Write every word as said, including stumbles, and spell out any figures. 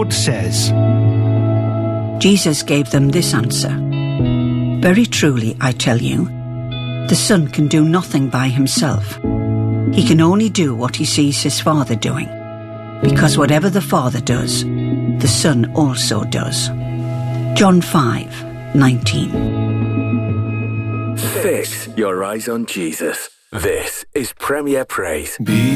Lord says. Jesus gave them this answer. Very truly, I tell you, the Son can do nothing by himself. He can only do what he sees his Father doing, because whatever the Father does, the Son also does. John five nineteen. Fix your eyes on Jesus. This is Premier Praise. Be